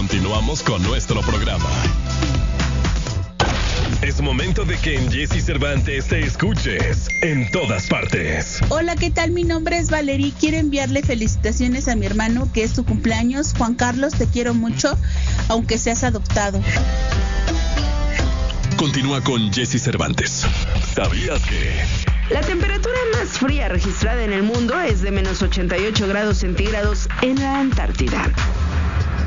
Continuamos con nuestro programa. Es momento de que en Jessy Cervantes te escuches en todas partes. Hola, ¿qué tal? Mi nombre es Valerie. Quiero enviarle felicitaciones a mi hermano, que es su cumpleaños. Juan Carlos, te quiero mucho, aunque seas adoptado. Continúa con Jessy Cervantes. ¿Sabías que...? La temperatura más fría registrada en el mundo es de -88 grados centígrados en la Antártida.